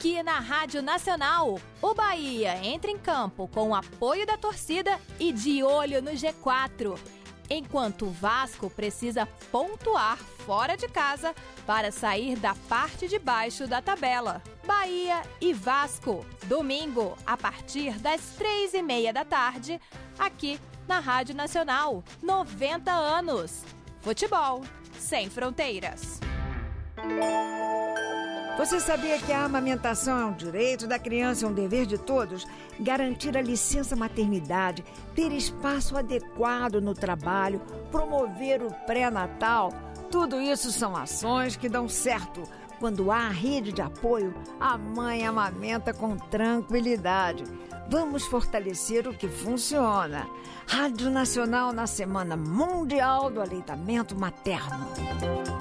Aqui na Rádio Nacional, o Bahia entra em campo com o apoio da torcida e de olho no G4, enquanto o Vasco precisa pontuar fora de casa para sair da parte de baixo da tabela. Bahia e Vasco, domingo, a partir das 3h30 da tarde, aqui na Rádio Nacional. 90 anos. Futebol sem fronteiras. Você sabia que a amamentação é um direito da criança e um dever de todos? Garantir a licença maternidade, ter espaço adequado no trabalho, promover o pré-natal, tudo isso são ações que dão certo. Quando há rede de apoio, a mãe amamenta com tranquilidade. Vamos fortalecer o que funciona. Rádio Nacional na Semana Mundial do Aleitamento Materno.